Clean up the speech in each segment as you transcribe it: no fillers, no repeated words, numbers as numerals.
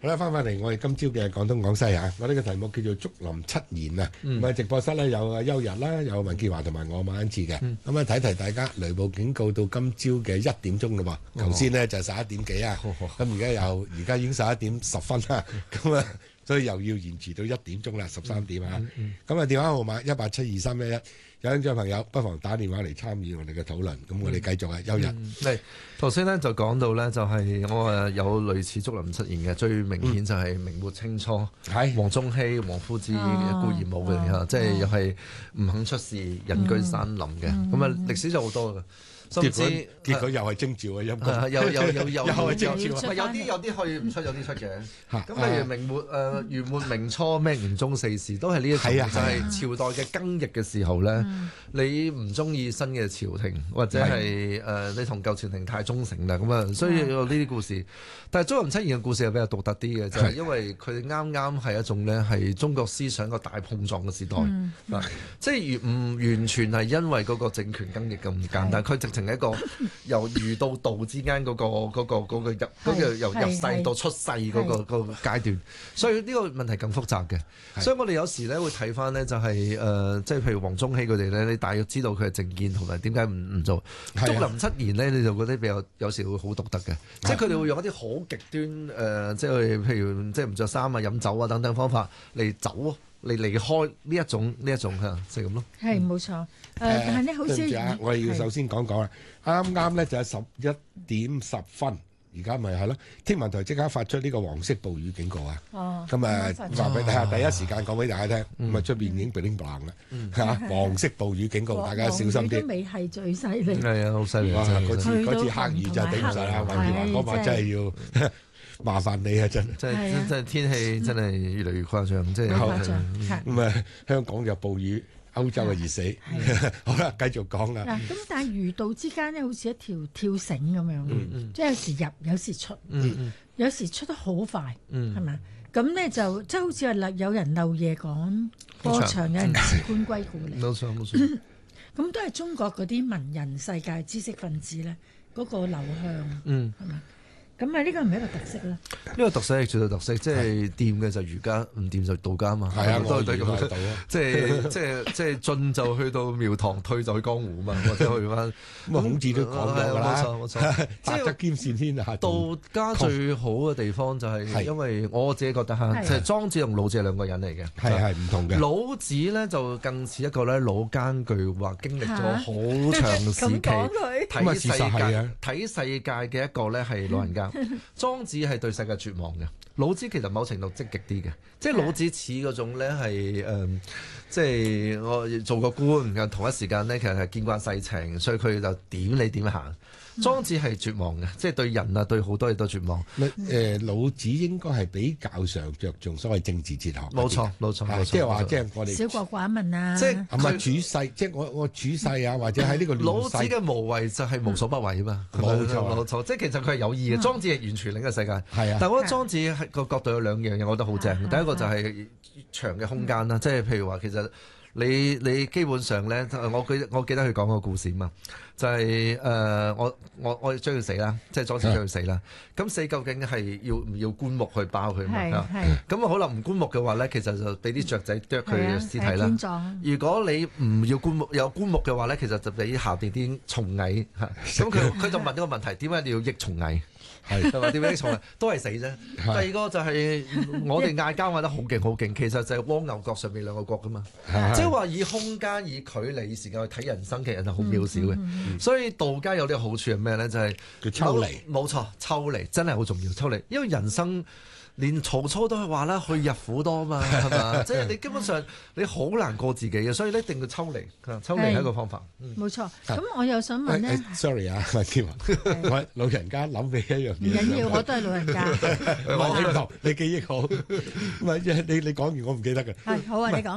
好啦，翻返嚟我哋今朝嘅廣東廣西啊，我呢個題目叫做竹林七賢啊。咁啊，直播室咧有阿邱日啦，有文潔華同埋我馬恩賜嘅。咁啊，提大家雷暴警告到今朝嘅1點鐘咯喎。頭先呢就11點幾啊，咁而家已經11點10分啦。咁啊，所以又要延遲到1點鐘啦，13點啊。咁啊，電話號碼1872311，有興趣嘅朋友不妨打電話嚟參與我哋嘅討論。咁我哋繼續啊，邱日。 係頭先咧就講到咧，就係我有類似竹林七賢嘅，最明顯就係明末清初，黃宗羲、王夫之嘅顧炎武嘅，即係又係唔肯出仕，隱居山林嘅。咁啊，歷史就好多嘅。甚至結果又係徵召嘅陰功， 有又係徵召， 有啲去唔出，有啲出嘅。咁例如明末元末明初咩玄宗四事都係呢一種，就係朝代嘅更易嘅時候咧，你唔中意新嘅朝廷，或者係你同舊朝廷太忠誠啦，咁啊，所以有呢啲故事。但係竹林七賢嘅故事係比較獨特啲嘅，就係因為佢哋啱啱係一種咧係中國思想個大碰撞嘅時代，即係唔完全係因為嗰個政權更易咁簡單，佢直情係一個由儒到道之間嗰個由入世到出世嗰個階段，所以呢個問題更複雜嘅。所以我哋有時咧會睇翻呢，就係即係譬如黃宗羲佢哋咧，你大約知道佢嘅政見同埋點解唔做。竹林七賢呢，你就覺得比較有時會好獨特嘅，即係佢哋會用一啲好極端即係譬如即係唔着衫啊、飲酒啊等等方法嚟走嚟離開呢一種嚇，就係咁咯。 係冇錯。但係呢，好似我哋要首先講啦，啱啱咧就係11點10分，而家咪係咯。天文台即刻發出呢個黃色暴雨警告啊！咁啊，話俾大家第一時間講俾大家聽，咁啊出邊已經 bling bling 啦嚇，黃色暴雨警告，大家小心啲。 都未係最犀利。 係啊，好犀利！ 嗰次黑雨就頂唔順啦，文潔華嗰晚真係要麻煩你啊！真係天氣真係越嚟越誇張，即係咁啊！香港就暴雨。歐洲嘅熱死，好啦，繼續講啦。 咁但係儒道之間咧，好似一條跳繩咁樣，即係有時入，有時出，有時出得好快，係咪？咁咧就即係好似係有人漏夜趕波長，有人辭官歸故里。 冇錯。 咁都係中國嗰啲文人世界知識分子咧嗰個流向，係咪？咁啊，呢個唔係一個特色啦。 呢個特色係絕對特色，即係掂嘅就儒家，唔掂就道家啊嘛。 係啊， 都係咁樣。即係進就去到廟堂，退就去江湖啊嘛，或者去翻。 咁啊，孔子都講咗啦。 冇錯。 達則兼善天下。 道家最好嘅地方就係因為我自己覺得嚇，即係莊子同老子係兩個人嚟嘅。 係唔同嘅。 老子咧就更似一個咧老奸巨猾，經歷咗好長時期睇世界嘅一個咧係老人家。莊子係對世界絕望嘅，老子其實某程度積極啲嘅，即係老子似嗰種咧係即係我做個官，同一時間咧其實係見慣世情，所以佢就點你點行。莊子係絕望嘅，即係對人啊，對好多嘢都絕望。 老子應該係比較上着重所謂政治哲學。 冇錯， 即係話即係我哋小國寡民啊， 即係係咪處世？即係我處世啊，或者喺呢個老子嘅無為就係無所不為啊嘛。 冇錯， 即係其實佢係有意嘅。莊子係完全另一個世界。 係啊， 但係我覺得莊子係個角度有兩樣嘢，我覺得好正。第一個就係長嘅空間啦，即係譬如話其實。你基本上咧，我記得佢講個故事嘛，就係我將佢死啦，即係莊子將佢死啦。咁死究竟係要唔要棺木去包佢嘛？咁啊可能唔棺木嘅話咧，其實就俾啲雀仔啄佢嘅屍體啦。如果你唔要棺木，有棺木嘅話咧，其實就俾下邊啲蟲蟻嚇。咁佢就問咗個問題：點解你要益蟲蟻？係咪點樣從來都係死啫？第二個就係我哋嗌交嗌得好勁，其實就係蝸牛角上面兩個角噶嘛。即係話以空間、以距離、以時間去睇人生，其實係好渺小嘅。所以道家有啲好處係咩咧？就係叫抽離。冇錯，抽離真係好重要。抽離，因為人生連曹操都係話啦，去日苦多嘛，係嘛？即係你基本上你好難過自己嘅，所以一定要抽離。抽離係一個方法。 冇錯。咁我又想問咧 ，sorry 啊，文潔華，我老人家諗起一樣嘢。 唔緊要，我都係老人家。 你記憶好。唔係，你講完我唔記得嘅。 係好啊，你講。 即係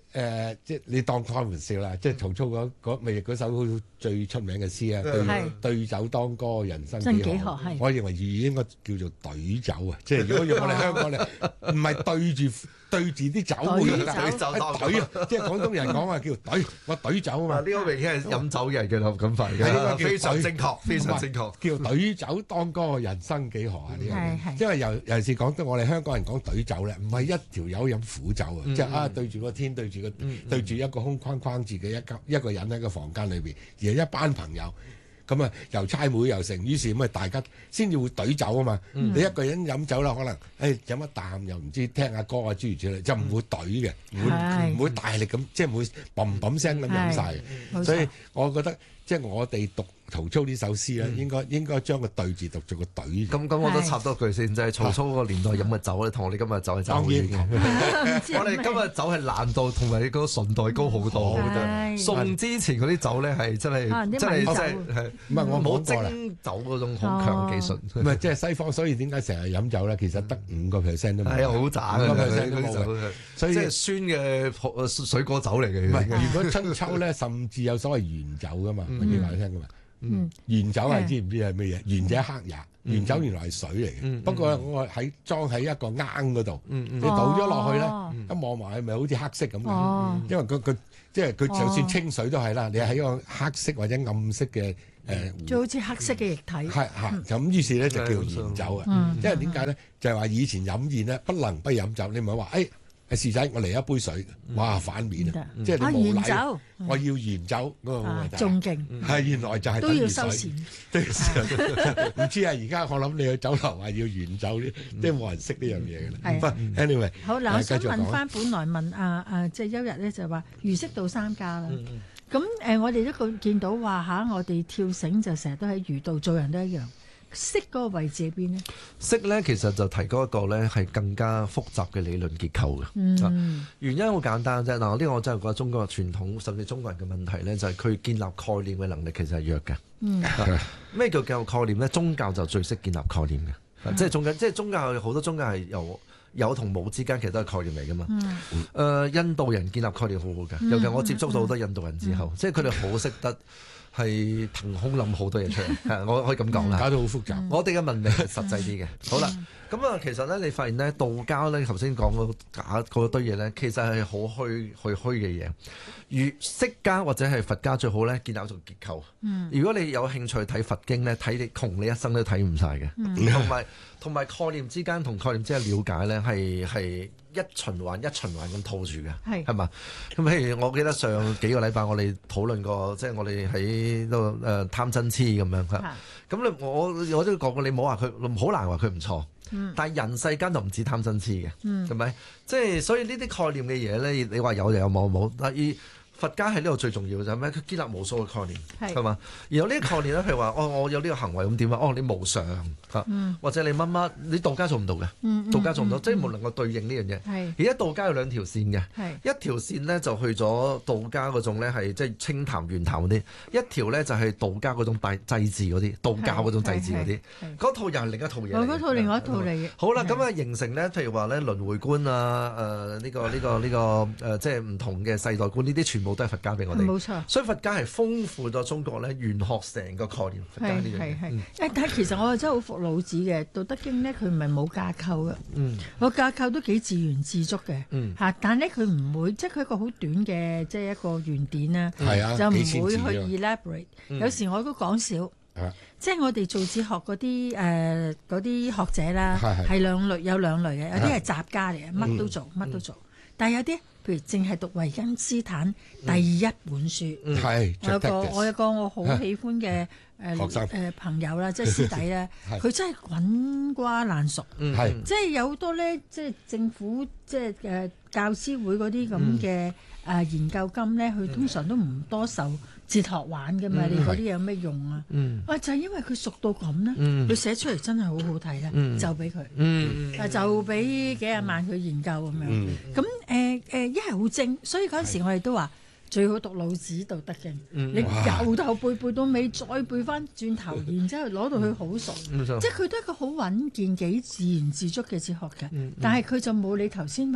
即係你當開玩笑啦，即係曹操嗰首最出名嘅詩啊，對酒當歌，人生幾何。我認為粵語應該叫做對酒啊，即係如果用我哋香港咧，唔係對住啲酒會啦，對啊，即係廣東人講話叫對，我對酒啊嘛。呢個明顯係飲酒嘅人嘅咁快嘅，非常正確，非常正確。 叫對酒當歌，人生幾何啊？呢樣，因為尤其是講到我哋香港人講對酒咧，唔係一條友飲苦酒啊，即係對住個天，對住一個空框框住嘅一個人喺個房間裏邊，而係一班朋友。咁啊，又猜枚又成，於是咁啊，大家先至會懟酒啊嘛。你一個人飲酒啦，可能飲一啖又唔知聽下歌啊諸如此類，就唔會懟嘅，唔會大力咁，即係唔會砰砰聲咁飲晒嘅。所以我覺得即係我哋讀曹操呢首詩咧，應該將個對字讀做個懟。 咁我都插多句先，就係曹操個年代飲嘅酒咧，同我哋今日酒係爭好遠嘅。我哋今日酒係難度同埋個純度高好多嘅。宋之前嗰啲酒咧係真係唔係我冇蒸酒嗰種好強技術。 唔係即係西方，所以點解成日飲酒咧？其實得5%都冇。 係啊，好渣嘅 5%都冇。所以即係酸嘅水果酒嚟嘅。 唔係，如果春秋咧，甚至有所謂原酒噶嘛，我見話你聽噶嘛。原酒係知唔知係咩嘢？原者黑也，原酒原來係水嚟嘅。不過我裝喺一個罌嗰度，你倒咗落去咧，一望埋係咪好似黑色咁嘅？因為佢即係佢就算清水都係啦，你喺一個黑色或者暗色嘅就好似黑色嘅液體。 係咁於是咧就叫原酒啊。因為點解咧？就係話以前飲宴咧不能不飲酒，你唔係話侍仔，我嚟一杯水，哇反面啊！即係你冇禮，我要原酒嗰個問題。 仲勁係原來就係都要收錢。 唔知啊！而家我諗你去酒樓話要原酒，即係冇人識呢樣嘢嘅啦。Anyway， 好嗱，我想問翻，本來問即係邱日咧就話儒釋道三家啦。咁我哋都見到話我哋跳繩就成日都喺儒道，做人都一樣。釋嗰個位置喺邊呢？ 釋咧其實就提高一個咧係更加複雜嘅理論結構嘅。原因好簡單啫。嗱，呢個我真係覺得中國嘅傳統，甚至中國人嘅問題咧，就係佢建立概念嘅能力其實係弱嘅。咩叫建立概念咧？宗教就最識建立概念嘅。即係宗教好多宗教係有同冇之間其實都係概念嚟噶嘛。印度人建立概念好好嘅，尤其我接觸到好多印度人之後，即係佢哋好識得係憑空諗好多嘢出嚟，我可以咁講啦， 搞到好複雜。 我哋嘅文明係實際啲嘅。好啦，咁其實咧，你發現咧，道家咧頭先講嗰堆嘢咧，其實係好虛嘅嘢。如釋家或者係佛家最好咧，建立一種結構。如果你有興趣睇佛經咧，睇你窮你一生都睇唔晒嘅。同埋概念之間同概念之間了解咧，係一循環咁套住嘅，係嘛？咁譬如我記得上幾個禮拜我哋討論過，即係我哋喺度貪嗔痴咁樣嚇。咁我都講過，你唔好話佢，好難話佢唔錯。但係人世間就唔止貪嗔痴嘅，係咪？即係所以呢啲概念嘅嘢咧，你話有就有，冇冇。但係佛家喺呢度最重要嘅就係咩？佢建立無數嘅概念，係嘛？然後呢個概念咧，譬如話，我有呢個行為咁點啊？你無常或者你乜乜，你道家做唔到嘅，道家做唔到，即係冇能夠對應呢樣嘢。而家道家有兩條線嘅，一條線咧就去咗道家嗰種咧係即係清談玄談嗰啲，一條咧就係道家嗰種祭祀嗰啲，道教嗰種祭祀嗰啲，嗰套又係另一套嘢。嗰套另外一套嚟嘅。好啦，咁形成咧，譬如話咧輪迴觀啊，呢個即係唔同嘅世代觀，呢啲全部都係佛家俾我哋，冇錯。所以佛家係豐富咗中國咧玄學成個概念。佛家呢樣嘢。但係其實我真係好服老子嘅《道德經》咧，佢唔係冇架構嘅，個架構都幾自圓自足嘅嚇。但係咧佢唔會，即係佢一個好短嘅，即係一個原典啦，就唔會去 elaborate。有時我都講少，即係我哋做哲學嗰啲學者啦，係有兩類嘅，有啲係雜家嚟嘅，乜都做乜都做，但係有啲。譬如淨係讀維根斯坦第一本書，我有個我好喜歡嘅朋友啦，即係師弟咧，佢真係滾瓜爛熟，即係有好多咧，即係政府即係教師會嗰啲咁嘅研究金咧，佢通常都唔多受哲學玩嘅嘛，你嗰啲有咩用啊？就係因為佢熟到咁咧，佢寫出嚟真係好好睇咧，就俾佢，就俾幾廿萬佢研究咁樣。咁一係好精，所以嗰陣時我哋都話最好讀老子《道德經》，你由頭背到尾，再背翻轉頭，然之後攞到佢好熟，即係佢都係一個好穩健、幾自然自足嘅哲學嘅。但係佢就冇你頭先話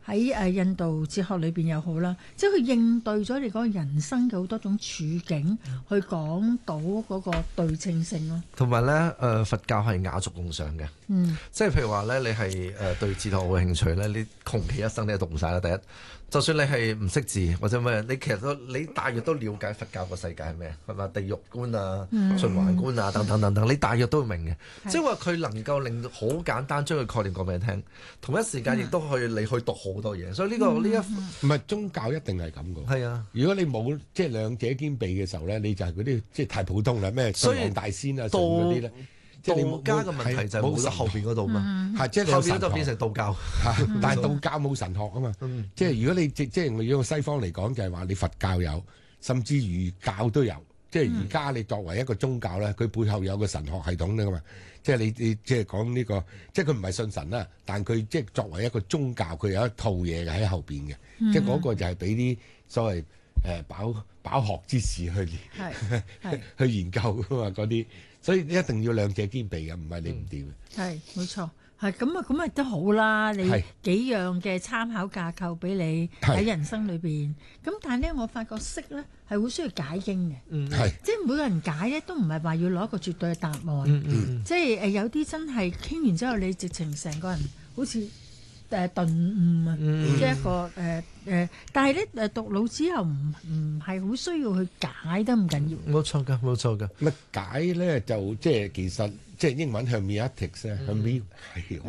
喺印度哲學裏邊又好啦，即係佢應對咗你嗰個人生嘅好多種處境，去講到嗰個對稱性咯。 同埋咧，佛教係雅俗共賞嘅，即係譬如話咧，你係對哲學好興趣咧，你窮其一生你都讀唔晒啦。第一，就算你係唔識字或者咩，你其實你大約都了解佛教個世界係咩，係嘛？地獄觀啊、循環觀啊等等等等，你大約都會明嘅。即係話佢能夠令好簡單將個概念講俾你聽，同一時間亦都可以你去讀好多嘢。所以呢一唔係宗教一定係咁嘅。 係啊， 如果你冇即係兩者兼備嘅時候咧，你就係嗰啲即係太普通啦，咩上皇大仙啊，嗰啲咧。 道家嘅問題就係冇咗後邊嗰度嘛， 即係後邊就變成道教。 但係道教冇神學啊嘛，即係如果你即係如果西方嚟講就係話你佛教有，甚至儒教都有。即係而家你作為一個宗教咧，佢背後有個神學系統㗎嘛。即係你即係講呢個，即係佢唔係信神啦，但佢即係作為一個宗教，佢有一套嘢喺後邊嘅。即係嗰個就係俾啲所謂飽學之士去研究㗎嘛嗰啲。所以一定要兩者兼備嘅，唔係你唔掂嘅。係冇錯，係咁咪都好啦。你幾樣嘅參考架構俾你喺人生裏邊。咁但係咧，我發覺識咧係會需要解經嘅。即係每個人解咧都唔係話要攞一個絕對嘅答案。即係有啲真係傾完之後，你直情成個人好似頓悟啊，即係一個但係咧讀老之後唔係好需要去解得咁緊要。 冇錯㗎，冇錯㗎。 乜解咧就即係其實即係英文係 hermeneutics 咧，係